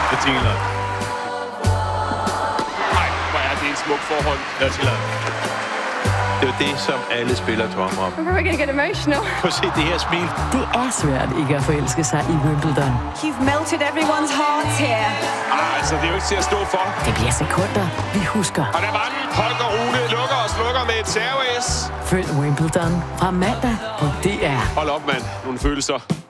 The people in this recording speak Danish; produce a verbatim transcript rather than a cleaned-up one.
Betingelser. Nej, hvor er det en smuk forhold. Betingelser. Det er jo det, som alle spillere drømmer om. I'm probably gonna get emotional. Prøv at se det her smil. Det er svært ikke at forelske sig i Wimbledon. You've melted everyone's hearts here. Ah, altså, det er jo ikke til at stå for. Det bliver sekunder, vi husker. Og der var den. Holger Rune lukker og slukker med et serve-S. Følg Wimbledon fra mandag på D R. Hold op, mand. Nogle følelser.